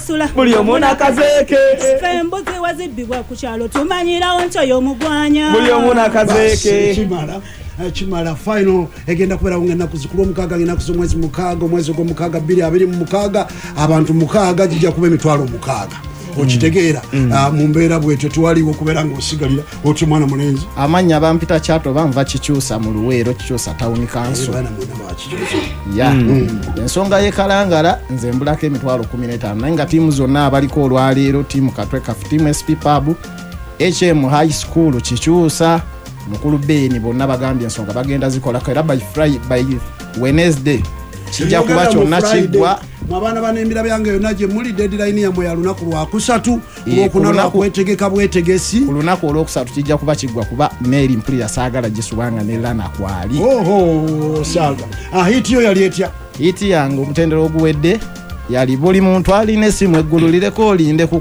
buli omu n'akazeeke embuzi wazibbibwa ku kyalo tumanyirawo nti oyo omugwanya buli omu n'akazeeke kimala final egenda kubeerawo ng'ennaku zikulu omukaaga ng'ennaku z'omwezi mukaaga omwezi ogw'omukaaga 226 abantu 6 gijja kuba emitwalo 6 okitegeera mu mbeera bwetyo tewaliwo okubeera ng'osigalira otyo mwana mulenzi amannya bampita kyato banva kikyusa mu luweero kikyusa tawuni kanso ensonga y'ekalangala nze mbulako emitwalo 15 naye nga ttiimu zonna abaliko olwaleero ttiimu katwekafu ttiimu SP Pub HM High School kikyusa mukulu Beni bonna bagambye ensonga bagenda zikolako era by Wednesday kijja kuba kyonna kiggwa abaana banembira byange yonna gye muli deadline yamwe ya lunaku lwakusatu olwokunalwa kwetegeka bwetegesi ku lunaku olwokusatu kijja kuba kiggwa kuba Mary Mpulira saagala gisubanga ne Lana kwali saaga hiti yo yali etya hiti yange omutendero oguwedde yali buli muntu alina essimu eggulu lireko olinde ku